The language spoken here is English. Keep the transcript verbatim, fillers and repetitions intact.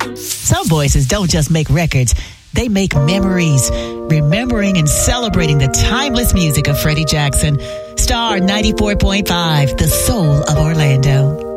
Some voices don't just make records, they make memories. Remembering and celebrating the timeless music of Freddie Jackson. Star ninety-four point five, the soul of Orlando.